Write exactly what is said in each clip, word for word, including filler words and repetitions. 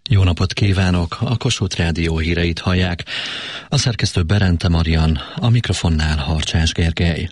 Jó napot kívánok! A Kossuth Rádió híreit hallják. A szerkesztő Berente Marian, a mikrofonnál Harcsás Gergely.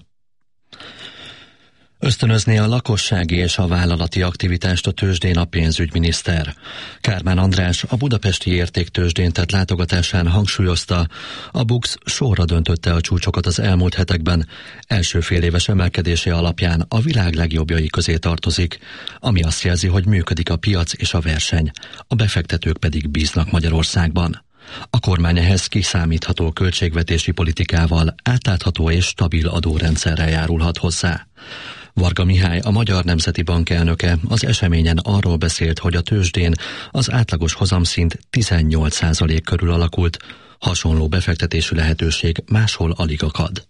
Ösztönözné a lakossági és a vállalati aktivitást a tőzsdén a pénzügyminiszter. Kármán András a budapesti értéktőzsdén tett látogatásán hangsúlyozta, a BUX sorra döntötte a csúcsokat az elmúlt hetekben, első féléves emelkedése alapján a világ legjobbjai közé tartozik, ami azt jelzi, hogy működik a piac és a verseny, a befektetők pedig bíznak Magyarországban. A kormány ehhez kiszámítható költségvetési politikával, átlátható és stabil adórendszerrel járulhat hozzá. Varga Mihály, a Magyar Nemzeti Bank elnöke az eseményen arról beszélt, hogy a tőzsdén az átlagos hozamszint tizennyolc százalék körül alakult, hasonló befektetési lehetőség máshol alig akad.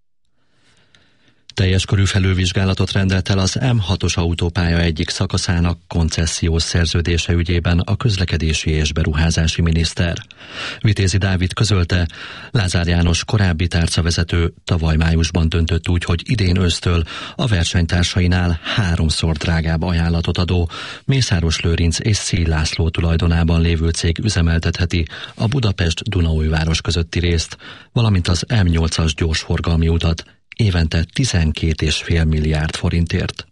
Teljes körű felülvizsgálatot rendelt el az M hatos autópálya egyik szakaszának koncesziós szerződése ügyében a közlekedési és beruházási miniszter. Vitézi Dávid közölte, Lázár János korábbi tárcavezető tavaly májusban döntött úgy, hogy idén ősztől a versenytársainál háromszor drágább ajánlatot adó Mészáros Lőrinc és Szíj László tulajdonában lévő cég üzemeltetheti a Budapest-Dunaújváros közötti részt, valamint az M nyolcas gyorsforgalmi utat, évente tizenkét egész öt milliárd forintért.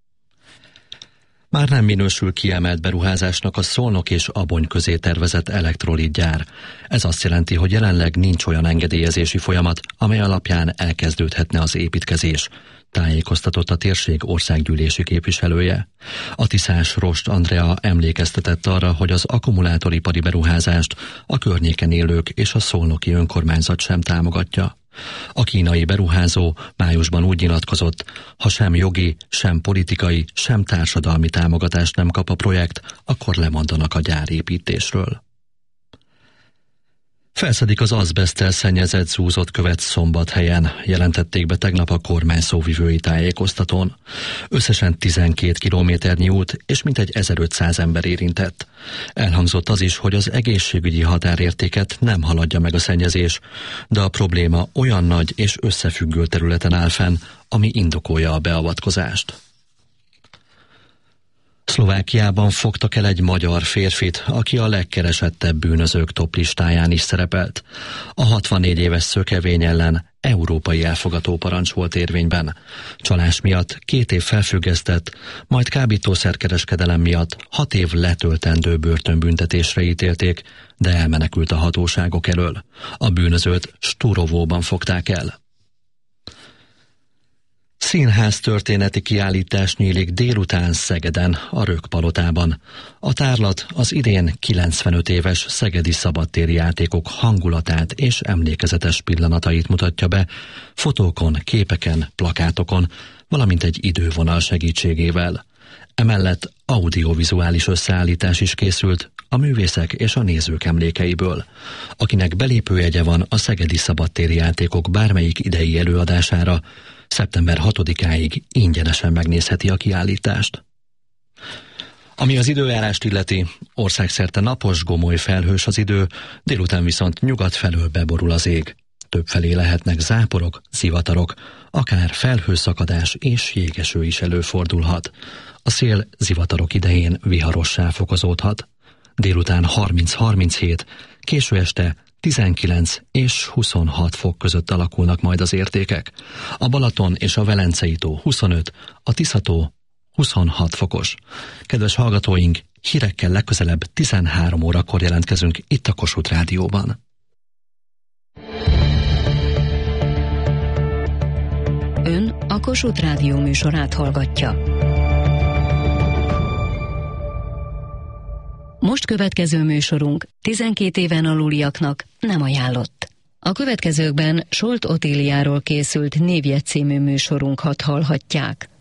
Már nem minősül kiemelt beruházásnak a Szolnok és Abony közé tervezett elektrolitgyár. Ez azt jelenti, hogy jelenleg nincs olyan engedélyezési folyamat, amely alapján elkezdődhetne az építkezés, tájékoztatott a térség országgyűlési képviselője. A tiszás Rost Andrea emlékeztetett arra, hogy az akkumulátoripari beruházást a környéken élők és a szolnoki önkormányzat sem támogatja. A kínai beruházó májusban úgy nyilatkozott, ha sem jogi, sem politikai, sem társadalmi támogatást nem kap a projekt, akkor lemondanak a gyárépítésről. Felszedik az azbeszttel szennyezett zúzott követ Szombathelyen, jelentették be tegnap a kormány szóvivői tájékoztatón. Összesen tizenkét kilométernyi út és mintegy ezerötszáz ember érintett. Elhangzott az is, hogy az egészségügyi határértéket nem haladja meg a szennyezés, de a probléma olyan nagy és összefüggő területen áll fenn, ami indokolja a beavatkozást. Szlovákiában fogtak el egy magyar férfit, aki a legkeresettebb bűnözők toplistáján is szerepelt. A hatvannégy éves szökevény ellen európai elfogató parancs volt érvényben. Csalás miatt két év felfüggesztett, majd kábítószerkereskedelem miatt hat év letöltendő börtönbüntetésre ítélték, de elmenekült a hatóságok elől. A bűnözőt Sturovóban fogták el. Színház történeti kiállítás nyílik délután Szegeden, a Rökkpalotában. A tárlat az idén kilencvenöt éves szegedi szabadtéri játékok hangulatát és emlékezetes pillanatait mutatja be, fotókon, képeken, plakátokon, valamint egy idővonal segítségével. Emellett audiovizuális összeállítás is készült a művészek és a nézők emlékeiből. Akinek belépőjegye van a szegedi szabadtéri játékok bármelyik idei előadására, szeptember hatodikáig ingyenesen megnézheti a kiállítást. Ami az időjárást illeti, országszerte napos, gomoly felhős az idő, délután viszont nyugat felől beborul az ég. Többfelé lehetnek záporok, zivatarok, akár felhőszakadás és jégeső is előfordulhat. A szél zivatarok idején viharossá fokozódhat. Délután harminc-harminchét, késő este tizenkilenc és huszonhat fok között alakulnak majd az értékek. A Balaton és a Velencei tó huszonöt, a Tisza-tó huszonhat fokos. Kedves hallgatóink, hírekkel legközelebb tizenhárom órakor jelentkezünk itt a Kossuth Rádióban. Ön a Kossuth Rádió műsorát hallgatja. Most következő műsorunk tizenkét éven aluliaknak nem ajánlott. A következőkben Solt Otíliáról készült Névjegy című műsorunkat hallhatják.